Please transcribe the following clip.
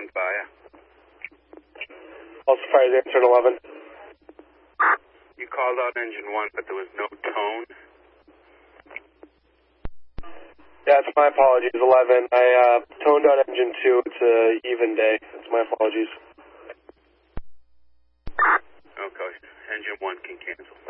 Boston Fire. Boston Fire's answered 11. You called out engine 1, but there was no tone. Yeah, it's my apologies, 11. I toned out engine 2. It's an even day. It's my apologies. Okay, engine 1 can cancel.